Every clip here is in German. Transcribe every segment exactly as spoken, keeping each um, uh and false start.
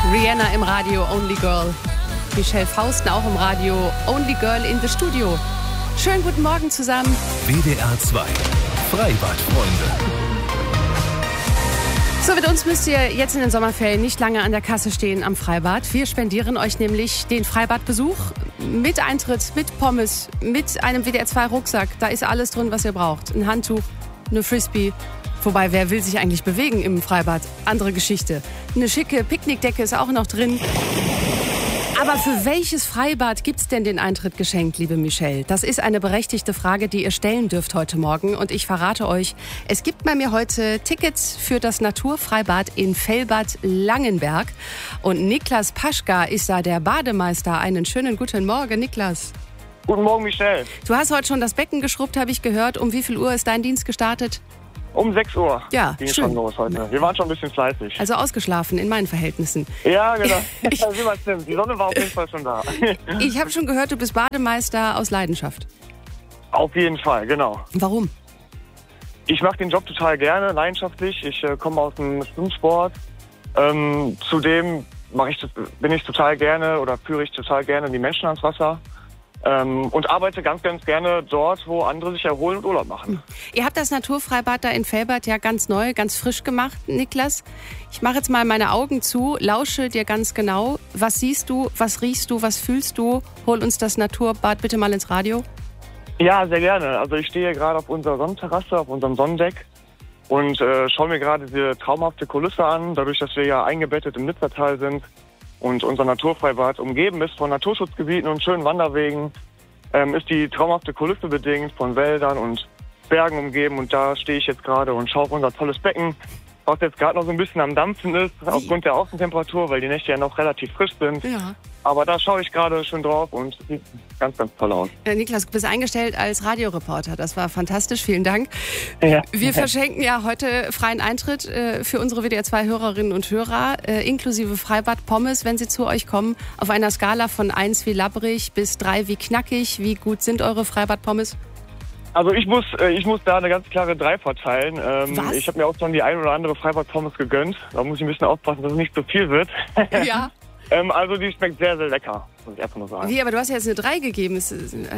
Rihanna im Radio, Only Girl. Michelle Fausten auch im Radio, Only Girl in the Studio. Schönen guten Morgen zusammen. W D R zwei, Freibad-Freunde. So, mit uns müsst ihr jetzt in den Sommerferien nicht lange an der Kasse stehen am Freibad. Wir spendieren euch nämlich den Freibadbesuch mit Eintritt, mit Pommes, mit einem W D R zwei Rucksack. Da ist alles drin, was ihr braucht. Ein Handtuch, eine Frisbee. Wobei, wer will sich eigentlich bewegen im Freibad? Andere Geschichte. Eine schicke Picknickdecke ist auch noch drin. Aber für welches Freibad gibt's denn den Eintritt geschenkt, liebe Michelle? Das ist eine berechtigte Frage, die ihr stellen dürft heute Morgen. Und ich verrate euch, es gibt bei mir heute Tickets für das Naturfreibad in Velbad Langenberg. Und Niklas Paschka ist da der Bademeister. Einen schönen guten Morgen, Niklas. Guten Morgen, Michelle. Du hast heute schon das Becken geschrubbt, habe ich gehört. Um wie viel Uhr ist dein Dienst gestartet? Um sechs Uhr ja, ging es schön. schon los heute. Wir waren schon ein bisschen fleißig. Also ausgeschlafen in meinen Verhältnissen. Ja, genau. Ich, Wie man stimmt. Die Sonne war auf jeden Fall schon da. Ich habe schon gehört, du bist Bademeister aus Leidenschaft. Auf jeden Fall, genau. Warum? Ich mache den Job total gerne, leidenschaftlich. Ich äh, komme aus dem Schwimmsport. Ähm, zudem mache ich, bin ich total gerne oder führe ich total gerne die Menschen ans Wasser. Ähm, und arbeite ganz, ganz gerne dort, wo andere sich erholen und Urlaub machen. Ihr habt das Naturfreibad da in Velbad ja ganz neu, ganz frisch gemacht, Niklas. Ich mache jetzt mal meine Augen zu, lausche dir ganz genau. Was siehst du, was riechst du, was fühlst du? Hol uns das Naturbad bitte mal ins Radio. Ja, sehr gerne. Also ich stehe gerade auf unserer Sonnenterrasse, auf unserem Sonnendeck und äh, schaue mir gerade diese traumhafte Kulisse an, dadurch, dass wir ja eingebettet im Nitzertal sind. Und unser Naturfreibad umgeben ist von Naturschutzgebieten und schönen Wanderwegen, ähm, ist die traumhafte Kulisse bedingt von Wäldern und Bergen umgeben. Und da stehe ich jetzt gerade und schaue auf unser tolles Becken, was jetzt gerade noch so ein bisschen am Dampfen ist, Wie? aufgrund der Außentemperatur, weil die Nächte ja noch relativ frisch sind. Ja. Aber da schaue ich gerade schön drauf und sieht ganz, ganz toll aus. Äh, Niklas, du bist eingestellt als Radioreporter. Das war fantastisch. Vielen Dank. Ja. Wir verschenken ja heute freien Eintritt äh, für unsere W D R zwei Hörerinnen und Hörer, äh, inklusive Freibad Pommes, wenn sie zu euch kommen. Auf einer Skala von eins wie labbrig bis drei wie knackig. Wie gut sind eure Freibad Pommes? Also ich muss, äh, ich muss da eine ganz klare drei verteilen. Ähm, Was? Ich habe mir auch schon die ein oder andere Freibad Pommes gegönnt. Da muss ich ein bisschen aufpassen, dass es nicht zu viel wird. Ja. Ähm, also die schmeckt sehr, sehr lecker, muss ich einfach nur sagen. Wie, aber du hast ja jetzt eine drei gegeben. Es ist, äh,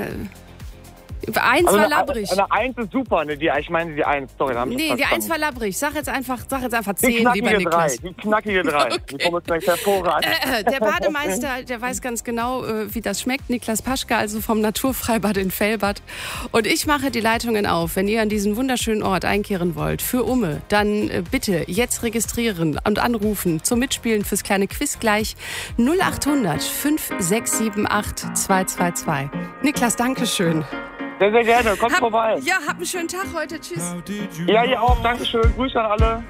eins also war eine, labbrig. Eine eins ist super, ne? Die, ich meine die eins, sorry. Da Nee, die eins war labbrig. Sag jetzt einfach, sag jetzt einfach die zehn wie bei knackige drei, Niklas. die knackige drei. Okay. Die Pommes schmeckt hervorragend. Äh, der Bademeister, der weiß ganz genau, äh, wie das schmeckt. Niklas Paschka, also vom Naturfreibad in Velbad. Und ich mache die Leitungen auf. Wenn ihr an diesen wunderschönen Ort einkehren wollt, für Umme, dann äh, bitte jetzt registrieren und anrufen zum Mitspielen fürs kleine Quiz gleich null acht hundert fünf sechs sieben acht zwei zwei zwei. Niklas, danke schön. Sehr, sehr gerne. Kommt Hab, vorbei. Ja, habt einen schönen Tag heute. Tschüss. Ja, ihr auch. Dankeschön. Grüße an alle.